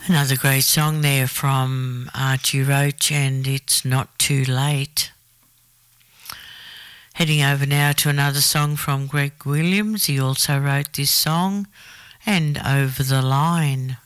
Another great song there from Archie Roach, and It's Not Too Late. Heading over now to another song from Greg Williams. He also wrote this song, and Over the Line.